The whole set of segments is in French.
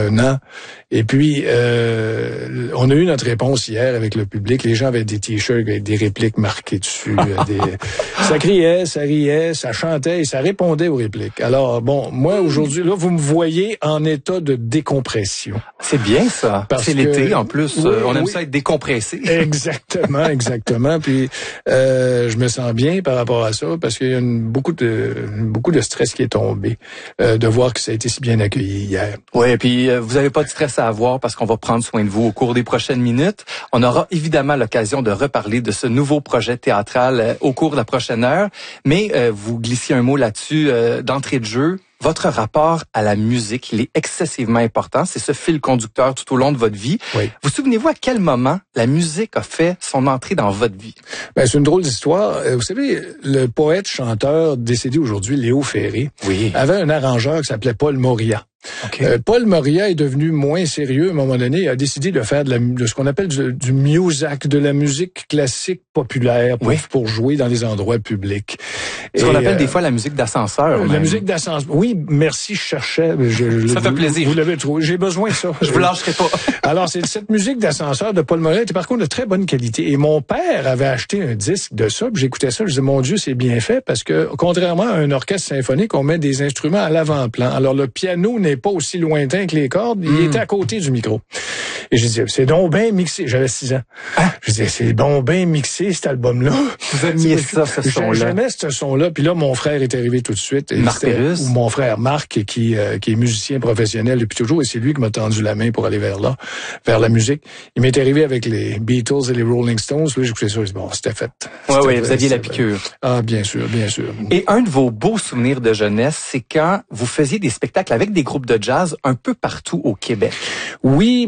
un an. Et puis, on a eu notre réponse hier avec le public. Les gens avaient des t-shirts avec des répliques marquées dessus. Ça criait, ça riait, ça chantait et ça répondait aux répliques. Alors, bon, moi, aujourd'hui, là, vous me voyez en état de décompression. C'est bien, ça. C'est l'été, en plus. Oui, on aime ça être décompressé. Exactement, exactement. Puis, je me sens bien par rapport à ça parce qu'il y a beaucoup de stress qui est tombé de voir que ça a été si bien accueilli hier. Oui, puis vous n'avez pas de stress à avoir parce qu'on va prendre soin de vous au cours des prochaines minutes. On aura évidemment l'occasion de reparler de ce nouveau projet théâtral au cours de la prochaine heure. Mais vous glissiez un mot là-dessus d'entrée de jeu. Votre rapport à la musique, il est excessivement important. C'est ce fil conducteur tout au long de votre vie. Oui. Vous souvenez-vous à quel moment la musique a fait son entrée dans votre vie? Ben, c'est une drôle d'histoire. Vous savez, le poète-chanteur décédé aujourd'hui, Léo Ferré, avait un arrangeur qui s'appelait Paul Moria. Okay. Paul Moria est devenu moins sérieux à un moment donné. Il a décidé de faire de ce qu'on appelle du music, de la musique classique populaire pour jouer dans les endroits publics. Ce qu'on appelle des fois la musique d'ascenseur. La musique d'ascenseur. Oui, merci, je cherchais. Ça fait plaisir. Vous l'avez trouvé. J'ai besoin de ça. Je vous lâcherai pas. Alors, cette musique d'ascenseur de Paul Moria était par contre de très bonne qualité. Et mon père avait acheté un disque de ça. Puis j'écoutais ça. Je disais, mon Dieu, c'est bien fait parce que contrairement à un orchestre symphonique, on met des instruments à l'avant-plan. Alors, le piano n'est pas aussi lointain que les cordes, il était à côté du micro. Et je disais, c'est donc bien mixé. J'avais 6 ans. Je disais, c'est donc bien mixé, cet album-là. Vous aimiez ça, ce son-là? J'aimais ce son-là. Puis là, mon frère est arrivé tout de suite. Marc Pérus? Ou mon frère Marc, qui est musicien professionnel depuis toujours, et c'est lui qui m'a tendu la main pour aller vers la musique. Il m'est arrivé avec les Beatles et les Rolling Stones. Là, j'écoutais ça, bon, c'était fait. Oui, vous aviez la piqûre. Ah, bien sûr, bien sûr. Et un de vos beaux souvenirs de jeunesse, c'est quand vous faisiez des spectacles avec des groupes de jazz un peu partout au Québec. Oui,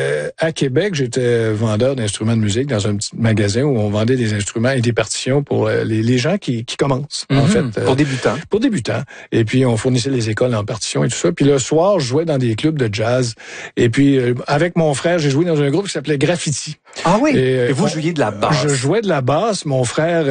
à Québec, j'étais vendeur d'instruments de musique dans un petit magasin où on vendait des instruments et des partitions pour les gens qui commencent, en fait. Pour débutants. Pour débutants. Et puis, on fournissait les écoles en partitions et tout ça. Puis le soir, je jouais dans des clubs de jazz. Et puis, avec mon frère, j'ai joué dans un groupe qui s'appelait Graffiti. Ah oui? Et vous jouiez de la basse? Je jouais de la basse. Mon frère,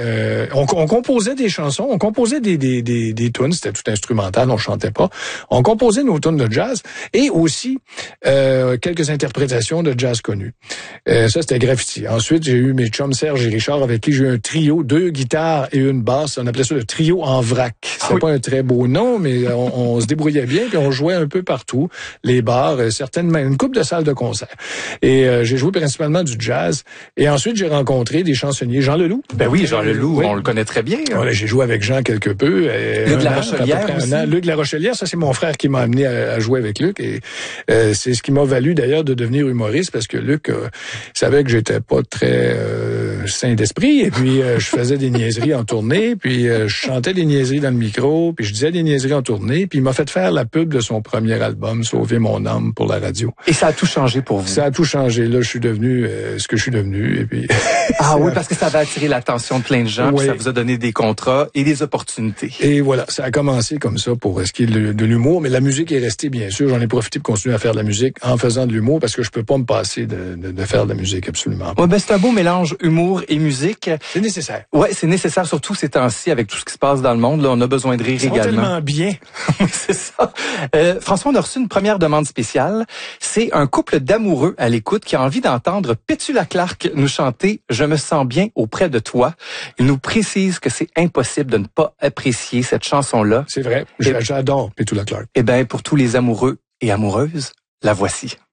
on composait des chansons. On composait des tunes. C'était tout instrumental. On chantait pas. On composait nos tunes de jazz et aussi quelques interprétations de jazz connus. Ça, c'était Graffiti. Ensuite, j'ai eu mes chums Serge et Richard avec qui j'ai eu un trio, 2 guitares et une basse. On appelait ça le trio en vrac. C'était pas un très beau nom, mais on se débrouillait bien puis on jouait un peu partout. Les bars, certainement une couple de salles de concert. Et j'ai joué principalement du jazz. Et ensuite, j'ai rencontré des chansonniers. Jean Leloup. Ben oui, Jean Leloup, on le connaît très bien. Voilà, j'ai joué avec Jean quelque peu. Luc de la Rochelière aussi. Luc de la Rochelière, ça c'est mon frère qui m'a amené à jouer avec Luc. Et c'est ce qui m'a valu d'ailleurs de devenir humoriste parce que Luc savait que j'étais pas très sain d'esprit. Et puis je faisais des niaiseries en tournée. Puis je chantais des niaiseries dans le micro. Puis je disais des niaiseries en tournée. Puis il m'a fait faire la pub de son premier album, Sauver mon âme, pour la radio. Et ça a tout changé pour vous? Ça a tout changé. Là, je suis devenu ce que je suis devenu. Et puis ah oui, parce que ça avait attiré l'attention de plein de gens. Puis ça vous a donné des contrats et des opportunités. Et voilà, ça a commencé comme ça pour ce qui est de l'humour. Mais la musique est restée, bien sûr. J'en ai profité pour continuer à faire de la musique en faisant de l'humour parce que je peux pas me passer de faire de la musique, absolument pas. Ouais, ben c'est un beau mélange humour et musique. C'est nécessaire. Ouais, c'est nécessaire, surtout ces temps-ci avec tout ce qui se passe dans le monde. Là, on a besoin de rire également. Tellement bien. Oui, c'est ça. François, on a reçu une première demande spéciale. C'est un couple d'amoureux à l'écoute qui a envie d'entendre Petula Clark nous chanter « Je me sens bien auprès de toi ». Il nous précise que c'est impossible de ne pas apprécier cette chanson-là. C'est vrai. J'adore Petula Clark. Eh ben, pour tous les amoureux et amoureuses, la voici.